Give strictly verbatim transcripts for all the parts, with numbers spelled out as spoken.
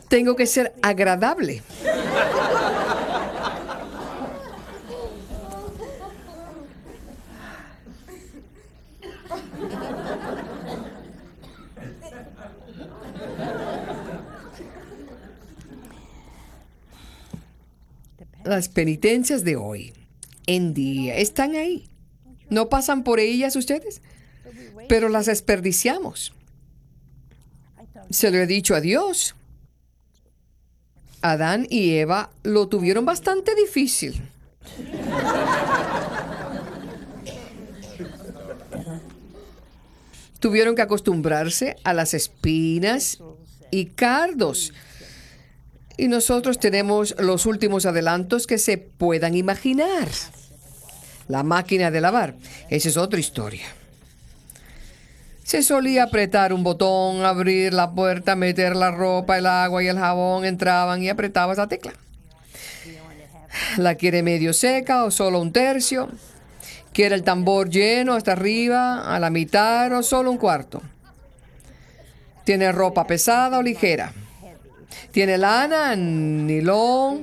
Tengo que ser agradable. Las penitencias de hoy en día están ahí. ¿No pasan por ellas ustedes? Pero las desperdiciamos. Se lo he dicho a Dios. Adán y Eva lo tuvieron bastante difícil. Tuvieron que acostumbrarse a las espinas y cardos. Y nosotros tenemos los últimos adelantos que se puedan imaginar. La máquina de lavar. Esa es otra historia. Se solía apretar un botón, abrir la puerta, meter la ropa, el agua y el jabón, entraban y apretabas la tecla. ¿La quiere medio seca o solo un tercio? ¿Quiere el tambor lleno hasta arriba, a la mitad o solo un cuarto? ¿Tiene ropa pesada o ligera? ¿Tiene lana, nilón?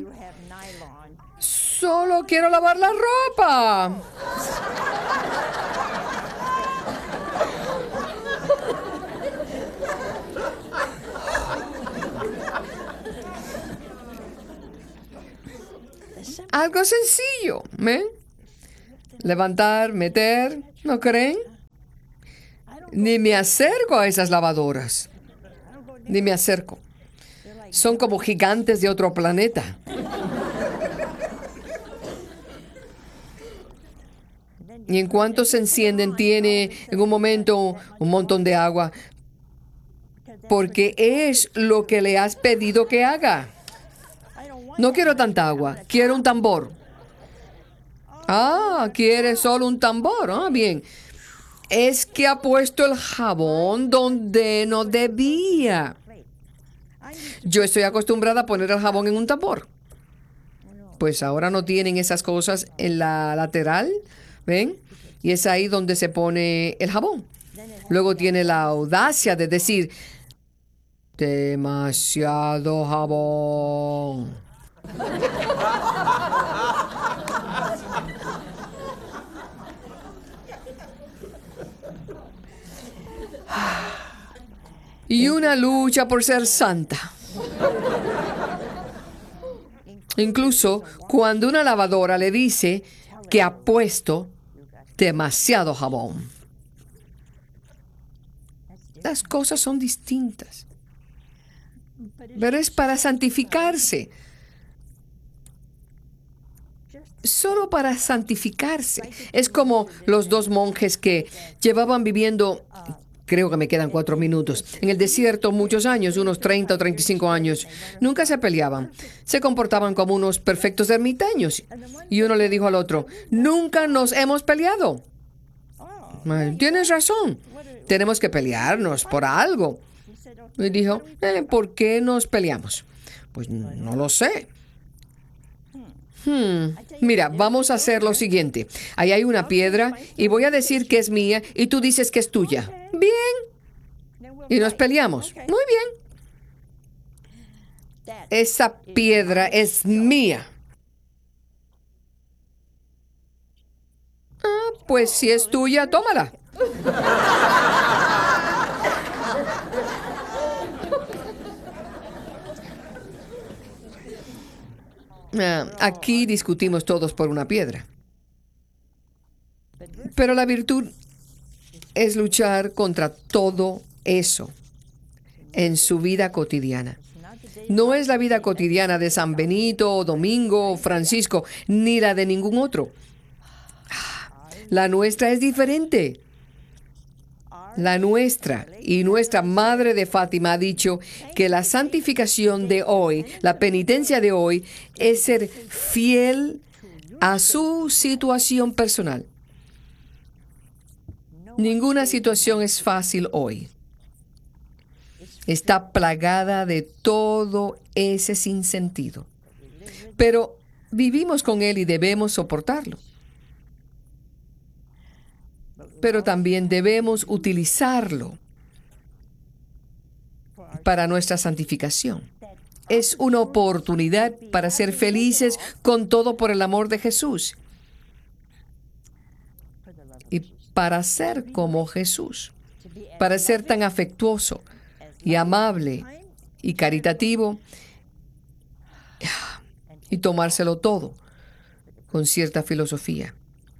Solo quiero lavar la ropa. Algo sencillo, ¿ven? Levantar, meter, ¿no creen? Ni me acerco a esas lavadoras. Ni me acerco. Son como gigantes de otro planeta. Y en cuanto se encienden, tiene en un momento un montón de agua. Porque es lo que le has pedido que haga. No quiero tanta agua, quiero un tambor. Ah, quiere solo un tambor. Ah, bien. Es que ha puesto el jabón donde no debía. Yo estoy acostumbrada a poner el jabón en un tambor. Pues ahora no tienen esas cosas en la lateral, ¿ven? Y es ahí donde se pone el jabón. Luego tiene la audacia de decir, demasiado jabón. Y una lucha por ser santa. Incluso cuando una lavadora le dice que ha puesto demasiado jabón. Las cosas son distintas. Pero es para santificarse. Solo para santificarse. Es como los dos monjes que llevaban viviendo, creo que me quedan cuatro minutos, en el desierto muchos años, unos treinta o treinta y cinco años. Nunca se peleaban. Se comportaban como unos perfectos ermitaños. Y uno le dijo al otro, nunca nos hemos peleado. Tienes razón. Tenemos que pelearnos por algo. Y dijo, eh, ¿por qué nos peleamos? Pues no lo sé. Hmm. Mira, vamos a hacer lo siguiente. Ahí hay una piedra y voy a decir que es mía y tú dices que es tuya. Bien. Y nos peleamos. Muy bien. Esa piedra es mía. Ah, pues si es tuya, tómala. Ah, aquí discutimos todos por una piedra. Pero la virtud es luchar contra todo eso en su vida cotidiana. No es la vida cotidiana de San Benito, Domingo, Francisco, ni la de ningún otro. La nuestra es diferente. La nuestra y nuestra Madre de Fátima ha dicho que la santificación de hoy, la penitencia de hoy, es ser fiel a su situación personal. Ninguna situación es fácil hoy. Está plagada de todo ese sinsentido. Pero vivimos con él y debemos soportarlo. Pero también debemos utilizarlo para nuestra santificación. es una oportunidad para ser felices con todo por el amor de Jesús y para ser como Jesús, para ser tan afectuoso y amable y caritativo y tomárselo todo con cierta filosofía.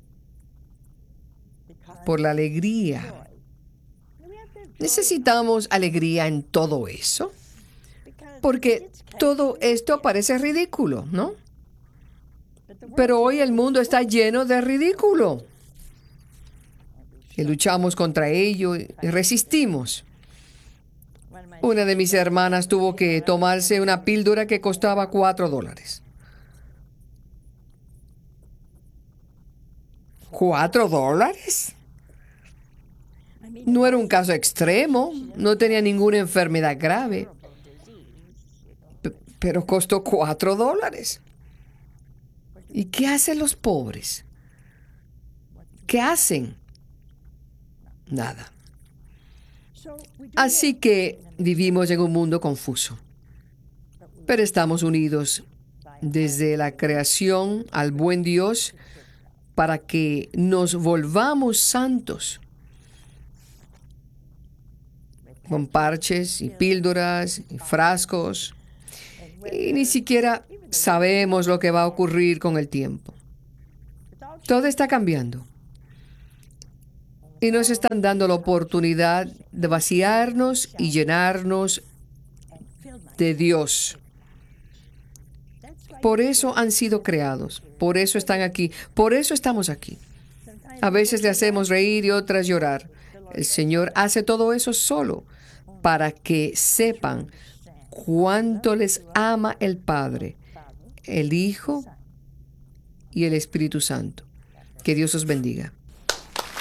Por la alegría. ¿Necesitamos alegría en todo eso? Porque todo esto parece ridículo, ¿no? Pero hoy el mundo está lleno de ridículo. Y luchamos contra ello y resistimos. Una de mis hermanas tuvo que tomarse una píldora que costaba cuatro dólares. ¿Cuatro dólares? No era un caso extremo, no tenía ninguna enfermedad grave, P- pero costó cuatro dólares. ¿Y qué hacen los pobres? ¿Qué hacen? Nada. Así que vivimos en un mundo confuso, pero estamos unidos desde la creación al buen Dios para que nos volvamos santos, con parches y píldoras y frascos, y ni siquiera sabemos lo que va a ocurrir con el tiempo. Todo está cambiando. Y nos están dando la oportunidad de vaciarnos y llenarnos de Dios. Por eso han sido creados, por eso están aquí, por eso estamos aquí. A veces le hacemos reír y otras llorar. El Señor hace todo eso solo para que sepan cuánto les ama el Padre, el Hijo y el Espíritu Santo. Que Dios os bendiga.